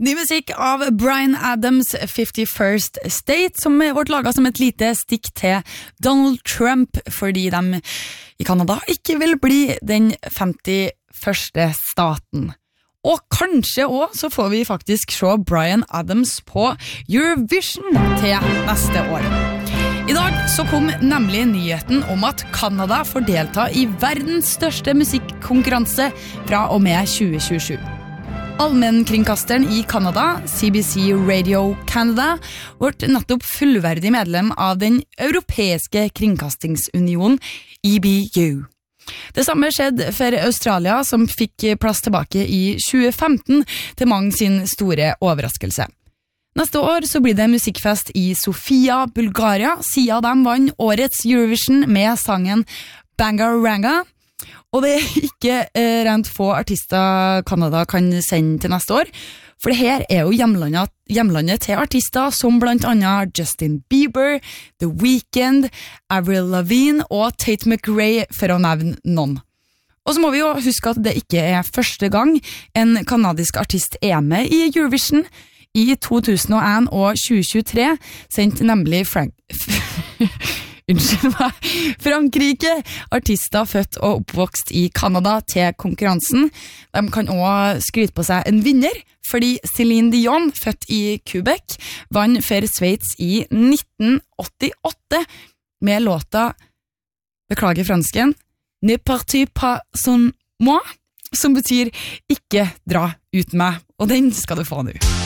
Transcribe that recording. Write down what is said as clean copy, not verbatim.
Ny musikk av Bryan Adams 51st State, som vårt laget som et lite stikk til Donald Trump, fordi de i Kanada ikke vil bli den 51. staten. Og kanskje også så får vi faktisk se Bryan Adams på Eurovision til neste år. I dag så kom nemlig nyheten om at Kanada får delta i verdens største musikkonkurranse fra og med 2027. Allmennkringkasteren i Kanada, CBC Radio Canada, ble nettopp fullverdig medlem av den europeiske kringkastingsunionen EBU. Det samme skjedde for Australia, som fikk plass tilbake i 2015 til mange sin store overraskelse. Neste år så blir det musikkfest i Sofia, Bulgaria, siden de vant årets Eurovision med sangen Bangaranga. Og det ikke rent få artister Kanada kan sende til neste år, for det her jo hjemlandet til artister som blant annet Justin Bieber, The Weeknd, Avril Lavigne og Tate McRae, for å nevne noen. Og så må vi jo huske at det ikke første gang en kanadisk artist med i Eurovision. I 2001 og 2023 sendte nemlig Frankrike artister født og oppvokst i Kanada til konkurransen. De kan også skryte på seg en vinner, fordi Céline Dion, født i Quebec, vant for Sveits i 1988 med låta, beklager fransken, Ne partez pas sans moi, som betyr ikke dra ut meg, og den skal du få nå.